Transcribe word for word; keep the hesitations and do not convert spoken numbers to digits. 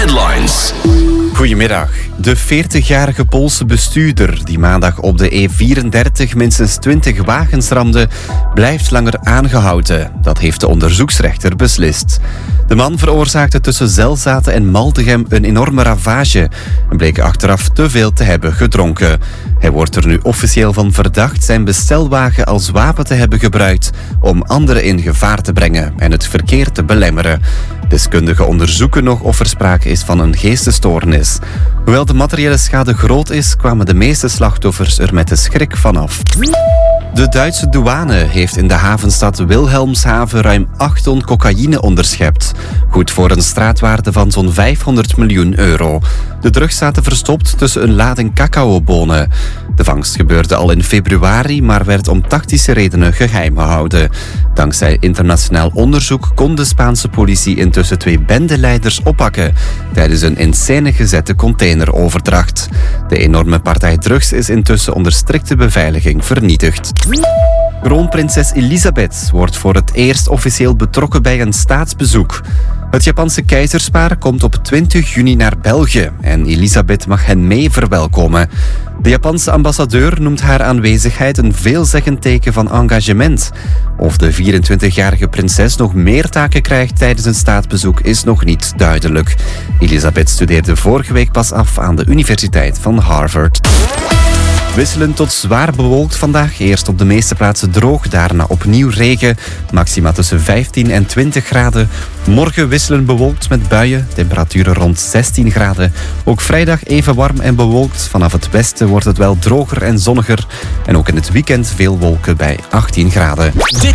Headlines. Goedemiddag. De veertigjarige Poolse bestuurder die maandag op de E vierendertig minstens twintig wagens ramde, blijft langer aangehouden. Dat heeft de onderzoeksrechter beslist. De man veroorzaakte tussen Zelzaten en Maldegem een enorme ravage en bleek achteraf te veel te hebben gedronken. Hij wordt er nu officieel van verdacht zijn bestelwagen als wapen te hebben gebruikt om anderen in gevaar te brengen en het verkeer te belemmeren. Deskundigen onderzoeken nog of er sprake is van een geestesstoornis. Hoewel de materiële schade groot is, kwamen de meeste slachtoffers er met de schrik vanaf. De Duitse douane heeft in de havenstad Wilhelmshaven ruim acht ton cocaïne onderschept. Goed voor een straatwaarde van zo'n vijfhonderd miljoen euro. De drugs zaten verstopt tussen een lading cacaobonen. De vangst gebeurde al in februari, maar werd om tactische redenen geheim gehouden. Dankzij internationaal onderzoek kon de Spaanse politie intussen twee bendeleiders oppakken tijdens een in scène gezette containeroverdracht. De enorme partij drugs is intussen onder strikte beveiliging vernietigd. Kroonprinses Elisabeth wordt voor het eerst officieel betrokken bij een staatsbezoek. Het Japanse keizerspaar komt op twintig juni naar België en Elisabeth mag hen mee verwelkomen. De Japanse ambassadeur noemt haar aanwezigheid een veelzeggend teken van engagement. Of de vierentwintigjarige prinses nog meer taken krijgt tijdens een staatsbezoek is nog niet duidelijk. Elisabeth studeerde vorige week pas af aan de Universiteit van Harvard. Wisselend tot zwaar bewolkt vandaag. Eerst op de meeste plaatsen droog, daarna opnieuw regen. Maxima tussen vijftien en twintig graden. Morgen wisselend bewolkt met buien. Temperaturen rond zestien graden. Ook vrijdag even warm en bewolkt. Vanaf het westen wordt het wel droger en zonniger. En ook in het weekend veel wolken bij achttien graden.